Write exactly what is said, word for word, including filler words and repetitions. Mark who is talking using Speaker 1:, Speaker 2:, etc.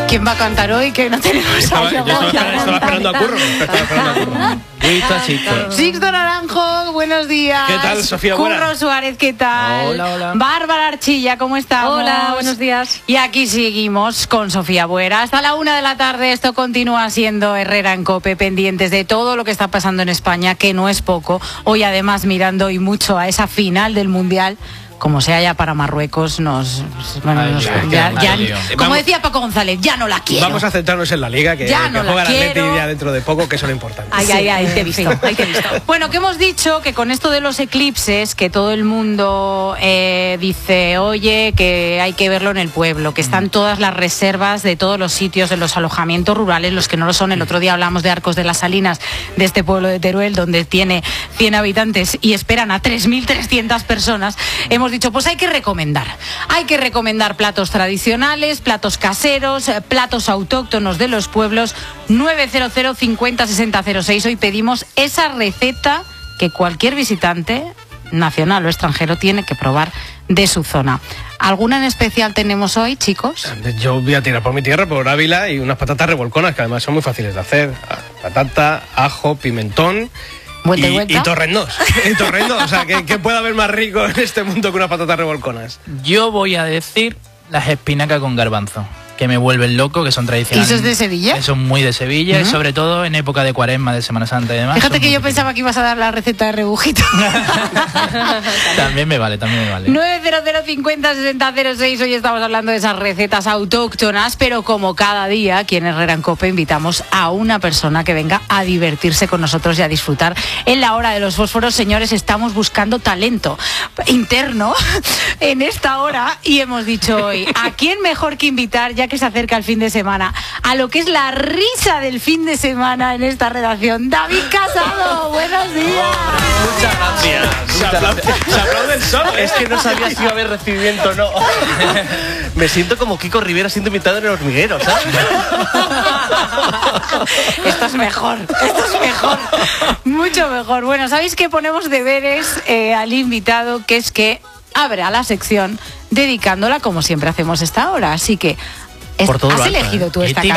Speaker 1: ¿Quién va a cantar hoy? Que no tenemos
Speaker 2: estaba,
Speaker 1: a
Speaker 2: yo estaba, estaba, estaba esperando a Curro. Estaba esperando a Curro.
Speaker 3: Sixto.
Speaker 1: Sixto Naranjo, buenos días.
Speaker 2: ¿Qué tal, Sofía?
Speaker 1: Curro
Speaker 2: Buena.
Speaker 1: Suárez, ¿qué tal?
Speaker 3: Hola, hola.
Speaker 1: Bárbara Archilla, ¿cómo estamos?
Speaker 4: Hola, buenos días.
Speaker 1: Y aquí seguimos con Sofía Buera. Hasta la una de la tarde esto continúa siendo Herrera en COPE, pendientes de todo lo que está pasando en España, que no es poco. Hoy además mirando y mucho a esa final del Mundial. Como sea ya para Marruecos, nos, bueno,
Speaker 3: Ay,
Speaker 1: nos
Speaker 3: ya,
Speaker 1: ya,
Speaker 3: ya,
Speaker 1: ya,
Speaker 3: lío.
Speaker 1: como
Speaker 2: Vamos,
Speaker 1: decía Paco González, ya no la quiero.
Speaker 2: Vamos a centrarnos en la Liga, que,
Speaker 1: Ya
Speaker 2: que
Speaker 1: no la
Speaker 2: juega el Atleti
Speaker 1: quiero.
Speaker 2: ya dentro de poco, que eso es lo importante.
Speaker 4: Ay, ay, ay, te he visto, ahí te he visto.
Speaker 1: Bueno, que hemos dicho que con esto de los eclipses, que todo el mundo eh, dice, oye, que hay que verlo en el pueblo, que están todas las reservas de todos los sitios, de los alojamientos rurales, los que no lo son. El otro día hablamos de Arcos de las Salinas, de este pueblo de Teruel, donde tiene cien habitantes y esperan a tres mil trescientas personas. Hemos dicho, pues hay que recomendar. Hay que recomendar platos tradicionales, platos caseros, eh, platos autóctonos de los pueblos. Nueve cero cero cincuenta sesenta cero seis. Hoy pedimos esa receta que cualquier visitante nacional o extranjero tiene que probar de su zona. ¿Alguna en especial tenemos hoy, chicos?
Speaker 2: Yo voy a tirar por mi tierra, por Ávila, y unas patatas revolconas, que además son muy fáciles de hacer. Patata, ajo, pimentón...
Speaker 1: Vuelta y
Speaker 2: Y,
Speaker 1: vuelta.
Speaker 2: y torrendos, y torrendos, o sea, ¿qué, qué puede haber más rico en este mundo que unas patatas revolconas?
Speaker 3: Yo voy a decir las espinacas con garbanzo, que me vuelven loco, que son tradicionales.
Speaker 1: ¿Y eso es de Sevilla?
Speaker 3: Eso es muy de Sevilla,
Speaker 1: Uh-huh.
Speaker 3: y sobre todo en época de Cuaresma, de Semana Santa y demás.
Speaker 1: Fíjate
Speaker 3: son
Speaker 1: que
Speaker 3: muy
Speaker 1: yo
Speaker 3: típicas.
Speaker 1: pensaba que ibas a dar la receta de rebujito.
Speaker 3: También me vale, también me vale.
Speaker 1: nueve cero cero cincuenta sesenta cero seis. Hoy estamos hablando de esas recetas autóctonas, pero como cada día aquí en Herrera en COPE invitamos a una persona que venga a divertirse con nosotros y a disfrutar. En la hora de los fósforos, señores, estamos buscando talento interno en esta hora y hemos dicho hoy, ¿a quién mejor que invitar, ya que se acerca el fin de semana, a lo que es la risa del fin de semana en esta redacción? David Casado, buenos días.
Speaker 5: Muchas gracias. Muchas gracias.
Speaker 2: Se aplauden solos.
Speaker 5: Es que no sabía si iba a haber recibimiento o no. Me siento como Kiko Rivera siendo invitado en El Hormiguero, ¿sabes?
Speaker 1: Esto es mejor, esto es mejor, mucho mejor. Bueno, sabéis que ponemos deberes eh, al invitado, que es que abra la sección dedicándola como siempre hacemos esta hora. Así que es-
Speaker 5: Por todo lo
Speaker 1: has
Speaker 5: alto,
Speaker 1: elegido
Speaker 5: ¿eh?
Speaker 1: tú esta
Speaker 3: Qué